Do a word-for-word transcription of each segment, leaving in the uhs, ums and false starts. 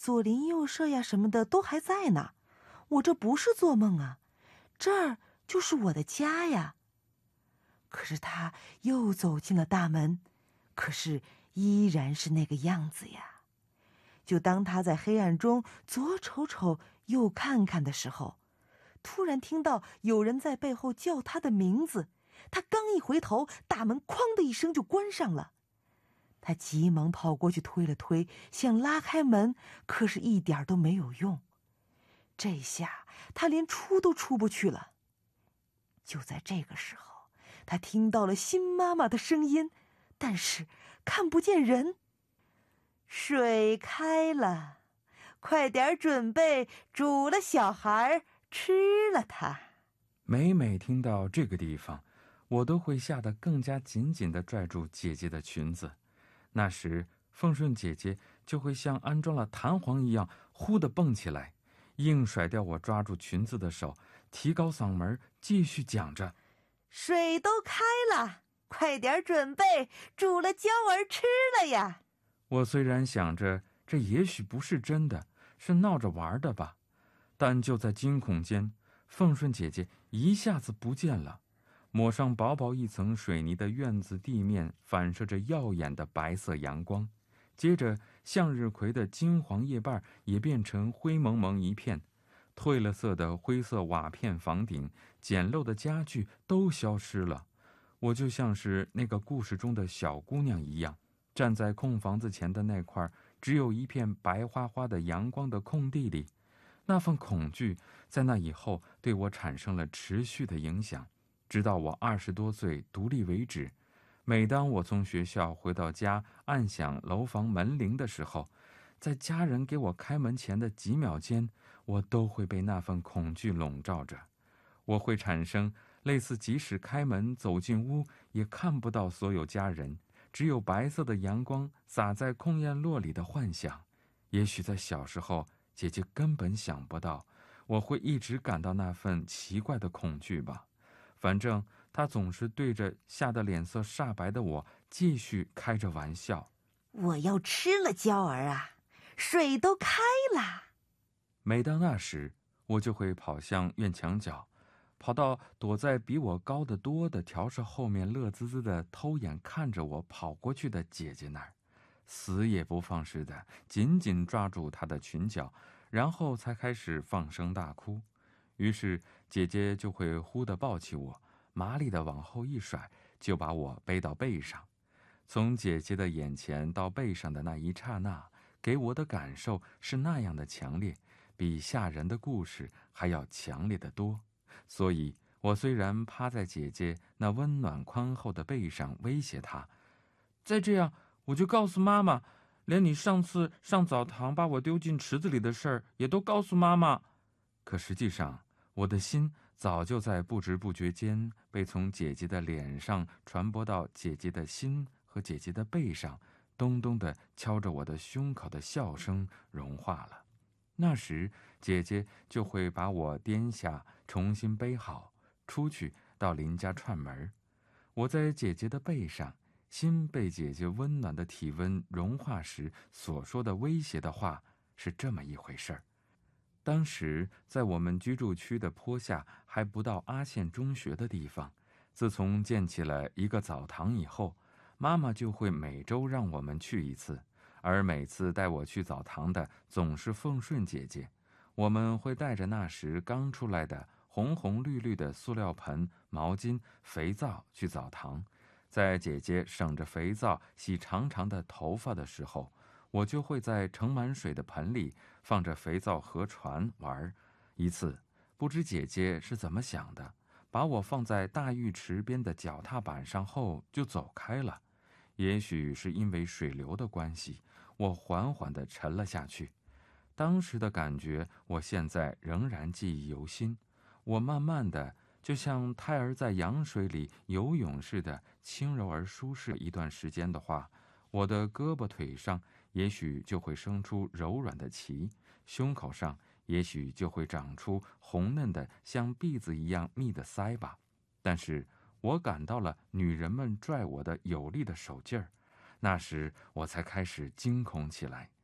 左邻右舍呀什么的都还在呢，我这不是做梦啊，这儿就是我的家呀。可是他又走进了大门，可是依然是那个样子呀。就当他在黑暗中左瞅瞅右看看的时候，突然听到有人在背后叫他的名字，他刚一回头，大门哐的一声就关上了。他急忙跑过去推了推，想拉开门，可是一点都没有用。这下他连出都出不去了。就在这个时候，他听到了新妈妈的声音，但是看不见人。水开了，快点准备煮了小孩吃了它。 每每听到这个地方，我都会吓得更加紧紧地拽住姐姐的裙子。那时凤顺姐姐就会像安装了弹簧一样忽地蹦起来，硬甩掉我抓住裙子的手，提高嗓门继续讲着： 水都开了，快点准备煮了椒儿吃了呀。 我虽然想着这也许不是真的，是闹着玩的吧，但就在惊恐间，凤顺姐姐一下子不见了。抹上薄薄一层水泥的院子地面反射着耀眼的白色阳光，接着向日葵的金黄叶瓣也变成灰蒙蒙一片，褪了色的灰色瓦片房顶，简陋的家具都消失了。我就像是那个故事中的小姑娘一样，站在空房子前的那块只有一片白花花的阳光的空地里。那份恐惧在那以后对我产生了持续的影响，直到我二十多岁独立为止。每当我从学校回到家，按响楼房门铃的时候，在家人给我开门前的几秒间，我都会被那份恐惧笼罩着。我会产生类似即使开门走进屋也看不到所有家人，只有白色的阳光洒在空院落里的幻想。也许在小时候，姐姐根本想不到我会一直感到那份奇怪的恐惧吧。反正她总是对着吓得脸色煞白的我继续开着玩笑： 我要吃了椒儿啊，水都开了。 每当那时，我就会跑向院墙角，跑到躲在比我高得多的条帚后面，乐滋滋地偷眼看着我跑过去的姐姐那儿，死也不放似的紧紧抓住她的裙角，然后才开始放声大哭。于是姐姐就会忽地抱起我，麻利地往后一甩，就把我背到背上。从姐姐的眼前到背上的那一刹那，给我的感受是那样的强烈，比吓人的故事还要强烈得多。所以我虽然趴在姐姐那温暖宽厚的背上威胁她，再这样我就告诉妈妈，连你上次上澡堂把我丢进池子里的事儿也都告诉妈妈。可实际上我的心早就在不知不觉间被从姐姐的脸上传播到姐姐的心和姐姐的背上，咚咚地敲着我的胸口的笑声融化了。那时姐姐就会把我颠下，重新背好，出去到邻家串门。我在姐姐的背上，心被姐姐温暖的体温融化时所说的威胁的话是这么一回事儿。当时在我们居住区的坡下还不到阿县中学的地方，自从建起了一个澡堂以后，妈妈就会每周让我们去一次，而每次带我去澡堂的总是凤顺姐姐。我们会带着那时刚出来的红红绿绿的塑料盆、毛巾、肥皂去澡堂。在姐姐省着肥皂洗长长的头发的时候，我就会在盛满水的盆里放着肥皂和船玩。一次不知姐姐是怎么想的，把我放在大浴池边的脚踏板上后就走开了。也许是因为水流的关系，我缓缓地沉了下去。当时的感觉我现在仍然记忆犹新。我慢慢的就像胎儿在羊水里游泳似的轻柔而舒适。一段时间的话，我的胳膊腿上也许就会生出柔软的鳍，胸口上也许就会长出红嫩的像篦子一样密的腮吧。但是我感到了女人们拽我的有力的手劲儿，那时我才开始惊恐起来。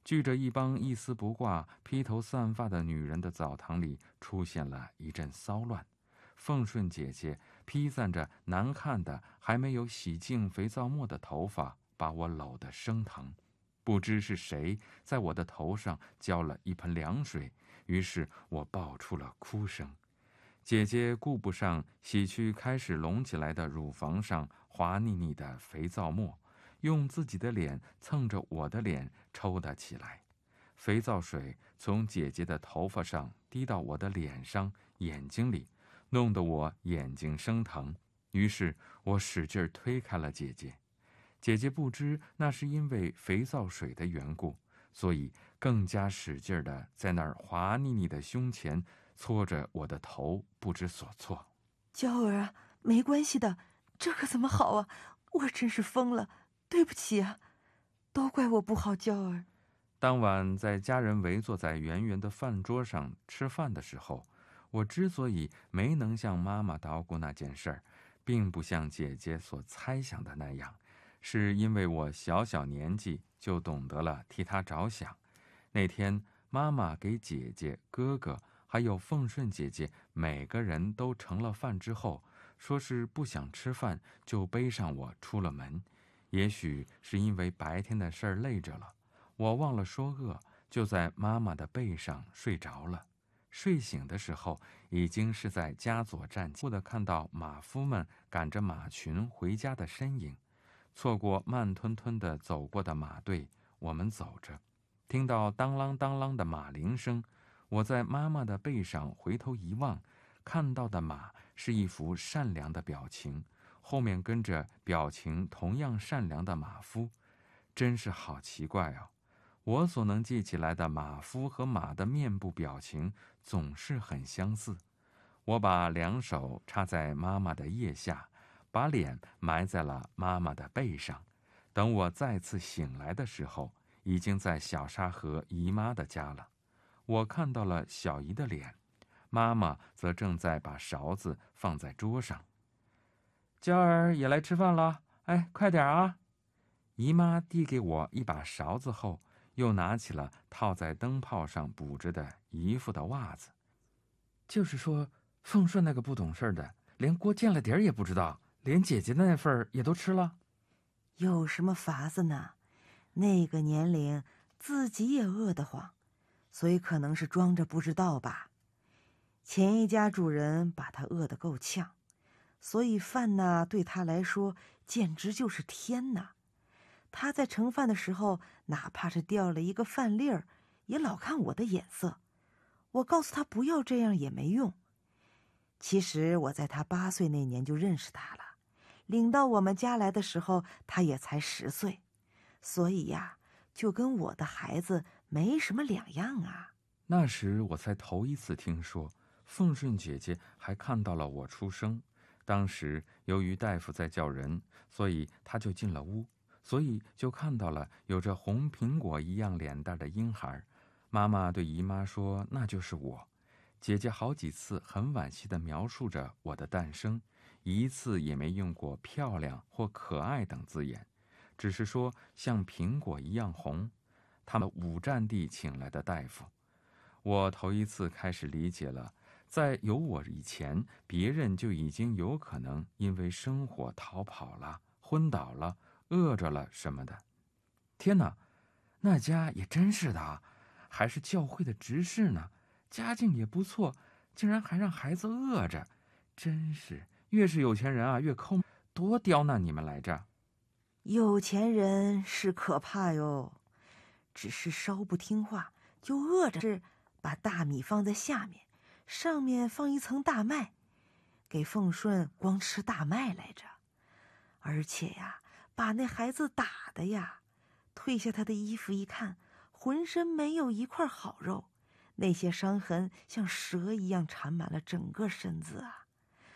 聚着一帮一丝不挂、披头散发的女人的澡堂里出现了一阵骚乱。凤顺姐姐披散着难看的还没有洗净肥皂沫的头发，把我搂得生疼。不知是谁在我的头上浇了一盆凉水，于是我爆出了哭声。姐姐顾不上洗去开始隆起来的乳房上滑腻腻的肥皂沫，用自己的脸蹭着我的脸抽打起来。肥皂水从姐姐的头发上滴到我的脸上、眼睛里，弄得我眼睛生疼。于是我使劲推开了姐姐。姐姐不知那是因为肥皂水的缘故，所以更加使劲地在那儿滑腻腻的胸前搓着我的头，不知所措。 娇儿啊，没关系的，这可怎么好啊？我真是疯了，对不起啊，都怪我不好，娇儿。 当晚在家人围坐在圆圆的饭桌上吃饭的时候，我之所以没能向妈妈捣鼓那件事儿，并不像姐姐所猜想的那样，是因为我小小年纪就懂得了替她着想。那天妈妈给姐姐、哥哥还有凤顺姐姐每个人都盛了饭之后，说是不想吃饭，就背上我出了门。也许是因为白天的事儿累着了，我忘了说饿，就在妈妈的背上睡着了。睡醒的时候，已经是在家左站前的看到马夫们赶着马群回家的身影。错过慢吞吞地走过的马队，我们走着，听到当啷当啷的马铃声。我在妈妈的背上回头一望，看到的马是一副善良的表情，后面跟着表情同样善良的马夫。真是好奇怪哦，我所能记起来的马夫和马的面部表情总是很相似。我把两手插在妈妈的腋下，把脸埋在了妈妈的背上。等我再次醒来的时候，已经在小沙河姨妈的家了。我看到了小姨的脸，妈妈则正在把勺子放在桌上。娇儿也来吃饭了，哎，快点啊！姨妈递给我一把勺子后，又拿起了套在灯泡上补着的姨父的袜子。就是说，凤顺那个不懂事的，连锅见了底儿也不知道，连姐姐的那份儿也都吃了。 有什么法子呢？那个年龄自己也饿得慌，所以可能是装着不知道吧。前一家主人把他饿得够呛，所以饭呢对他来说简直就是天呐。他在盛饭的时候，哪怕是掉了一个饭粒儿，也老看我的眼色。我告诉他不要这样也没用。其实我在他八岁那年就认识他了，领到我们家来的时候，他也才十岁，所以呀，就跟我的孩子没什么两样啊。 那时我才头一次听说，凤顺姐姐还看到了我出生。当时由于大夫在叫人，所以她就进了屋，所以就看到了有着红苹果一样脸蛋的婴孩。妈妈对姨妈说，那就是我。姐姐好几次很惋惜地描述着我的诞生，一次也没用过漂亮或可爱等字眼，只是说像苹果一样红。他们五站地请来的大夫。我头一次开始理解了，在有我以前，别人就已经有可能因为生活逃跑了、昏倒了、饿着了什么的。天哪，那家也真是的啊，还是教会的执事呢，家境也不错，竟然还让孩子饿着，真是越是有钱人啊，越抠，多刁难你们来着。 有钱人是可怕哟，只是稍不听话就饿着，是把大米放在下面，上面放一层大麦，给凤顺光吃大麦来着。而且呀，把那孩子打的呀，褪下他的衣服一看，浑身没有一块好肉，那些伤痕像蛇一样缠满了整个身子啊。